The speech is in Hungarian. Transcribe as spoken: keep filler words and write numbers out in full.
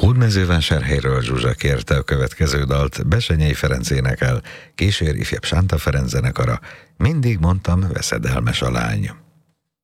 Hódmezővásárhelyről Zsuzsa kérte a következő dalt, Bessenyei Ferenc énekel, Későr ifjabb Sánta Ferenc zenekara, Mindig mondtam, veszedelmes a lány.